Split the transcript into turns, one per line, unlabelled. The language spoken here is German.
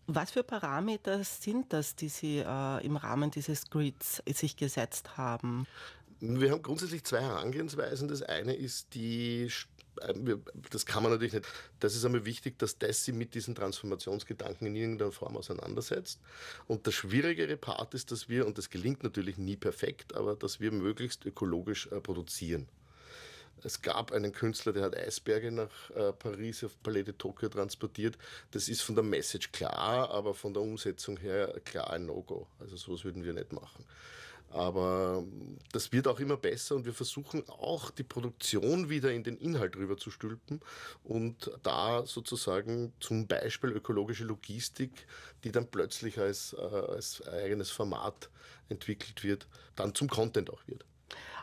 Was für Parameter sind das, die Sie im Rahmen dieses Grids sich gesetzt haben?
Wir haben grundsätzlich 2 Herangehensweisen. Das eine ist das kann man natürlich nicht. Das ist einmal wichtig, dass das sich mit diesen Transformationsgedanken in irgendeiner Form auseinandersetzt. Und der schwierigere Part ist, dass wir, und das gelingt natürlich nie perfekt, aber dass wir möglichst ökologisch produzieren. Es gab einen Künstler, der hat Eisberge nach Paris auf Palais de Tokio transportiert. Das ist von der Message klar, aber von der Umsetzung her klar ein No-Go. Also sowas würden wir nicht machen. Aber das wird auch immer besser und wir versuchen auch die Produktion wieder in den Inhalt rüber zu stülpen und da sozusagen zum Beispiel ökologische Logistik, die dann plötzlich als eigenes Format entwickelt wird, dann zum Content auch wird.